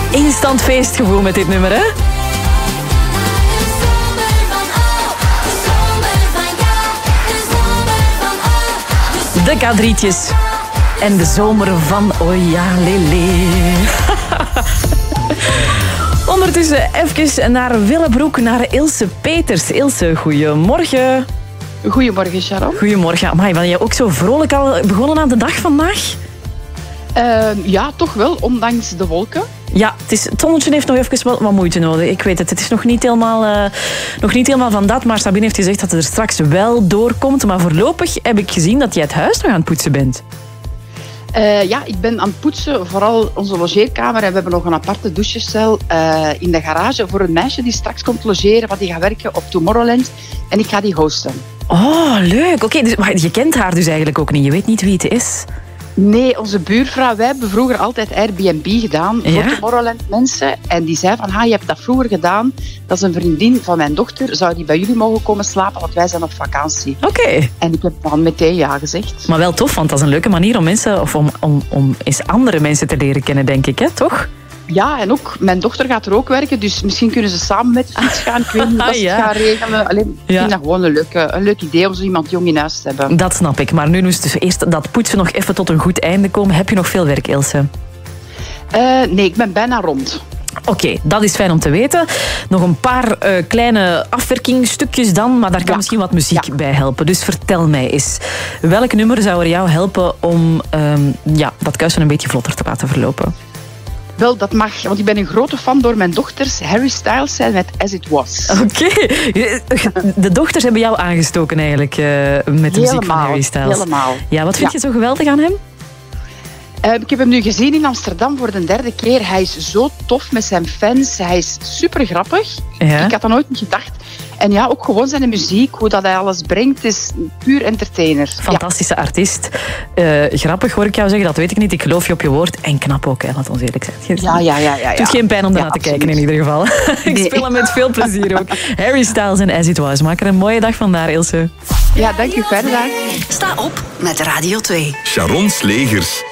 Instant feestgevoel met dit nummer, hè? De K3'tjes. En de zomer van oh ja, lele. Ondertussen even naar Willebroek, naar Ilse Peters. Ilse, goedemorgen. Goedemorgen, Sharon. Goedemorgen. Amai, ben jij ook zo vrolijk al begonnen aan de dag vandaag? Ja, toch wel, ondanks de wolken. Ja, het zonnetje heeft nog even wel wat moeite nodig. Ik weet het, het is nog niet helemaal van dat. Maar Sabine heeft gezegd dat het er straks wel doorkomt. Maar voorlopig heb ik gezien dat jij het huis nog aan het poetsen bent. Ja, ik ben aan het poetsen, vooral onze logeerkamer. En we hebben nog een aparte douchecel in de garage voor een meisje die straks komt logeren, want die gaat werken op Tomorrowland. En ik ga die hosten. Oh, leuk. Oké, dus, maar je kent haar dus eigenlijk ook niet. Je weet niet wie het is. Nee, onze buurvrouw, wij hebben vroeger altijd Airbnb gedaan voor Tomorrowland mensen. En die zei van, je hebt dat vroeger gedaan. Dat is een vriendin van mijn dochter. Zou die bij jullie mogen komen slapen, want wij zijn op vakantie. Oké. En ik heb dan meteen ja gezegd. Maar wel tof, want dat is een leuke manier om mensen, of om eens andere mensen te leren kennen, denk ik, hè? Toch? Ja, en ook mijn dochter gaat er ook werken, dus misschien kunnen ze samen met de fiets gaan. Ik weet niet wat ze gaan regelen. Alleen, ik vind dat gewoon een leuk idee om zo iemand jong in huis te hebben. Dat snap ik, maar nu moest dus eerst dat poetsen nog even tot een goed einde komen. Heb je nog veel werk, Ilse? Nee, ik ben bijna rond. Oké, dat is fijn om te weten. Nog een paar kleine afwerkingstukjes dan, maar daar kan misschien wat muziek bij helpen. Dus vertel mij eens, welk nummer zou er jou helpen om dat kuisen een beetje vlotter te laten verlopen? Wel, dat mag, want ik ben een grote fan door mijn dochters. Harry Styles zijn met As It Was. Oké. De dochters hebben jou aangestoken eigenlijk met de muziek van Harry Styles. Helemaal. Ja, wat vind je zo geweldig aan hem? Ik heb hem nu gezien in Amsterdam voor de 3e keer. Hij is zo tof met zijn fans. Hij is super grappig. Ja. Ik had dat nooit niet gedacht. En ja, ook gewoon zijn muziek, hoe dat hij alles brengt, is puur entertainer. Fantastische artiest. Grappig hoor ik jou zeggen, dat weet ik niet. Ik geloof je op je woord. En knap ook, hè, laat ons eerlijk zijn. Ja. Het doet geen pijn om ernaar te kijken in ieder geval. Ik speel hem met veel plezier ook. Harry Styles en As It Was. Maak er een mooie dag van daar, Ilse. Ja, dank je. Fijne dag. Sta op met Radio 2. Sharon Slegers.